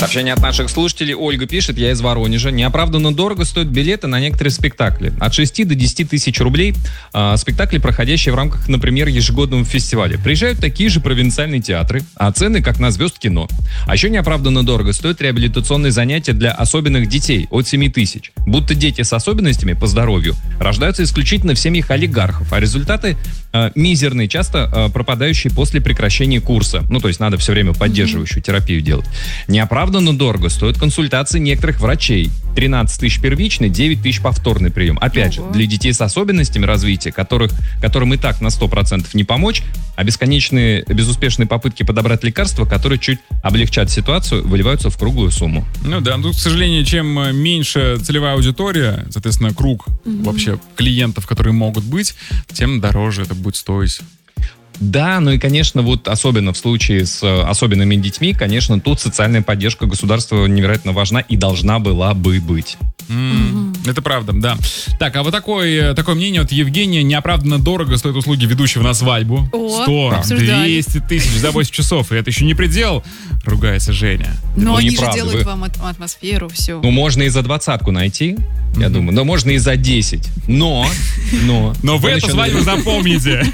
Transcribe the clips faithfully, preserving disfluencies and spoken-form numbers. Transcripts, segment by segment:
Сообщение от наших слушателей. Ольга пишет, я из Воронежа. Неоправданно дорого стоят билеты на некоторые спектакли. От шести до десяти тысяч рублей а, спектакли, проходящие в рамках, например, ежегодного фестиваля. Приезжают такие же провинциальные театры, а цены как на звезд кино. А еще неоправданно дорого стоят реабилитационные занятия для особенных детей от семи тысяч. Будто дети с особенностями по здоровью рождаются исключительно в семьях олигархов, а результаты а, мизерные, часто а, пропадающие после прекращения курса. Ну, то есть надо все время поддерживающую mm-hmm. терапию делать. Неоправданно но дорого стоят консультации некоторых врачей. тринадцать тысяч первичный, девять тысяч повторный прием. Опять Ого. же, для детей с особенностями развития, которых, которым и так на сто процентов не помочь, а бесконечные, безуспешные попытки подобрать лекарства, которые чуть облегчат ситуацию, выливаются в круглую сумму. Ну да, тут, к сожалению, чем меньше целевая аудитория, соответственно, круг mm-hmm. вообще клиентов, которые могут быть, тем дороже это будет стоить. Да, ну и, конечно, вот особенно в случае с особенными детьми, конечно, тут социальная поддержка государства невероятно важна и должна была бы быть. Mm, mm-hmm. Это правда, да. Так, а вот такое, такое мнение от Евгения. Неоправданно дорого стоят услуги ведущего на свадьбу. О, сто двести тысяч за восемь часов. И это еще не предел, ругается Женя. Но ну, они неправда. же делают Вы... вам атмосферу, все. Ну, можно и за двадцатку найти, mm-hmm. я думаю. Но можно и за десять. Но, но... Но вы эту свадьбу запомните.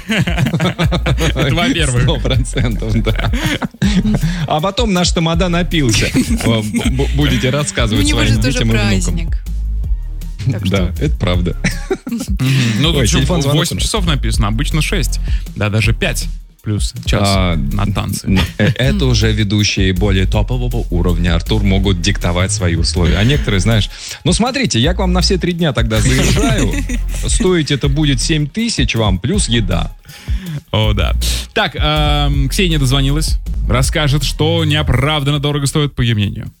Это во-первых. Сто процентов, да. А потом наш тамада напился. Будете рассказывать своим детям и внукам. Да, это правда. Ну, тут еще восемь часов написано, обычно шесть. Да, даже пять. Плюс час а, на танцы. Это уже ведущие более топового уровня, Артур, могут диктовать свои условия. А некоторые, знаешь, ну смотрите, я к вам на все три дня тогда заезжаю, стоить это будет семь тысяч вам, плюс еда. О, да. Так, эм, Ксения дозвонилась, расскажет, что неоправданно дорого стоит, по ее мнению.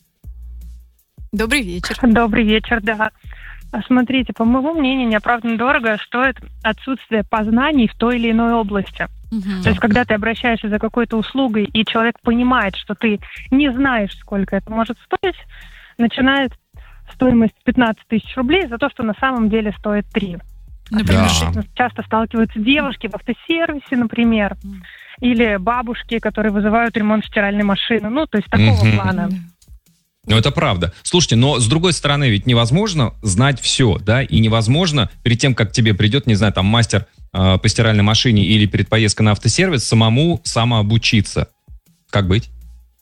Добрый вечер. Добрый вечер, да. Смотрите, по моему мнению, неоправданно дорого стоит отсутствие познаний в той или иной области. Uh-huh. То есть, когда ты обращаешься за какой-то услугой, и человек понимает, что ты не знаешь, сколько это может стоить, начинает стоимость пятнадцать тысяч рублей за то, что на самом деле стоит три. Например, да. Часто сталкиваются девушки в автосервисе, например, uh-huh. или бабушки, которые вызывают ремонт стиральной машины. Ну, то есть, такого uh-huh. плана. Ну, это правда. Слушайте, но с другой стороны, ведь невозможно знать все, да, и невозможно перед тем, как тебе придет, не знаю, там, мастер э, по стиральной машине или перед поездкой на автосервис, самому самообучиться. Как быть?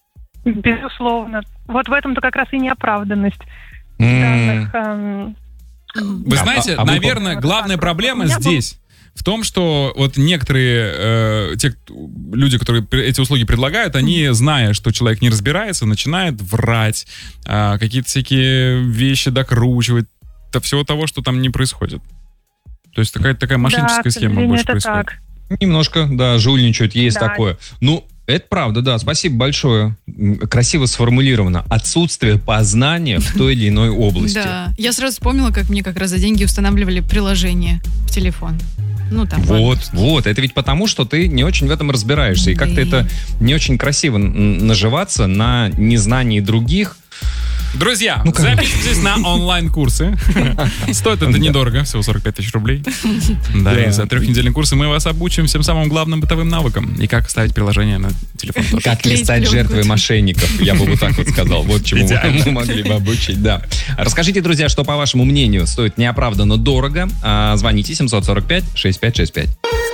Безусловно. Вот в этом-то как раз и неоправданность данных. Эм... Вы знаете, а, а, а наверное, вы... главная проблема здесь... в том, что вот некоторые э, те люди, которые эти услуги предлагают, они, зная, что человек не разбирается, начинают врать, э, какие-то всякие вещи докручивать, до всего того, что там не происходит. То есть такая, такая мошенническая да, схема больше происходит. Так. Немножко, да, жульничают, есть да. такое. Ну, это правда, да, спасибо большое. Красиво сформулировано. Отсутствие познания в той или иной области. Да, я сразу вспомнила, как мне как раз за деньги устанавливали приложение в телефон. Ну, там, вот, ладно. вот. Это ведь потому, что ты не очень в этом разбираешься. И как-то да. это не очень красиво наживаться на незнании других. Друзья, ну, записывайтесь на онлайн-курсы. Стоит это недорого, всего сорок пять тысяч рублей. Да, и за трехнедельные курсы мы вас обучим всем самым главным бытовым навыкам. И как ставить приложение на телефон тоже. Как не стать жертвой мошенников, я бы вот так вот сказал. Вот чему мы могли бы обучить, да. Расскажите, друзья, что, по вашему мнению, стоит неоправданно дорого. Звоните семь сорок пять шестьдесят пять шестьдесят пять.